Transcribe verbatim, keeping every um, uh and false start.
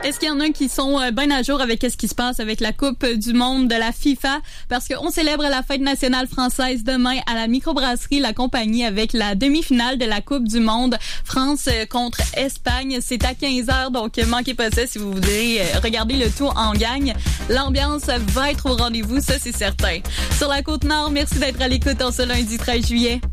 Est-ce qu'il y en a qui sont bien à jour avec ce qui se passe avec la Coupe du monde de la FIFA? Parce qu'on célèbre la fête nationale française demain à la microbrasserie La Compagnie avec la demi-finale de la Coupe du monde France contre Espagne. C'est à quinze heures, donc manquez pas ça si vous voulez regarder le tout en gang. L'ambiance va être au rendez-vous, ça c'est certain. Sur la Côte-Nord, merci d'être à l'écoute en ce lundi treize juillet.